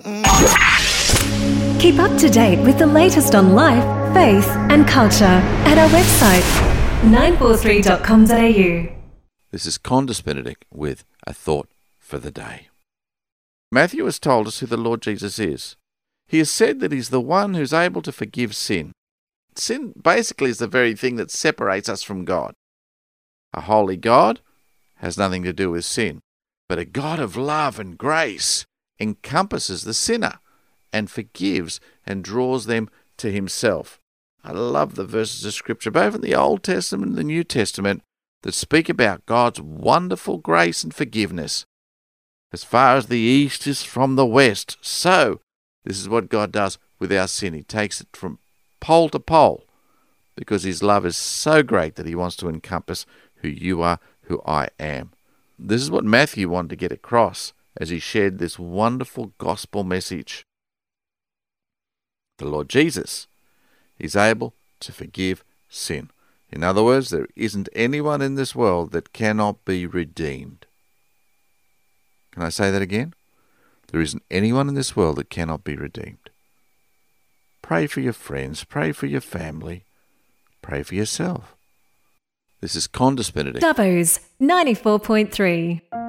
Keep up to date with the latest on life, faith and culture at our website 943.com.au. This is Condis Benedict with a thought for the day. Matthew has told us who the Lord Jesus is. He has said that he's the one who's able to forgive sin. Sin basically is the very thing that separates us from God. A holy God has nothing to do with sin, but a God of love and grace encompasses the sinner and forgives and draws them to himself. I love the verses of Scripture, both in the Old Testament and the New Testament, that speak about God's wonderful grace and forgiveness. As far as the east is from the west, so this is what God does with our sin. He takes it from pole to pole because his love is so great that he wants to encompass who you are, who I am. This is what Matthew wanted to get across as he shared this wonderful gospel message. The Lord Jesus is able to forgive sin. In other words, there isn't anyone in this world that cannot be redeemed. Can I say that again? There isn't anyone in this world that cannot be redeemed. Pray for your friends, pray for your family, pray for yourself. This is Condis Benedict. Dubbo's 94.3.